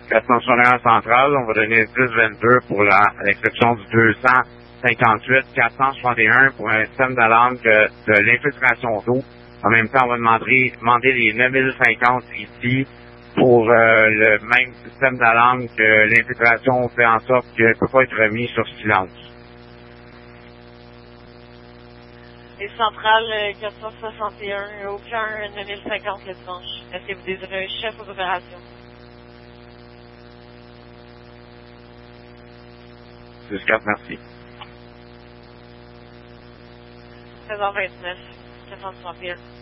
461 centrale, on va donner 1022 pour l'exception du 258, 461 pour un système d'alarme de l'infiltration d'eau. En même temps, on va demander les 9050 ici pour le même système d'alarme que l'infiltration fait en sorte qu'il ne peut pas être remis sur silence. Les centrales 461, aucun 9050 le dimanche. Est-ce que vous désirez un chef aux opérations? 6-4, merci. 16h29, 461.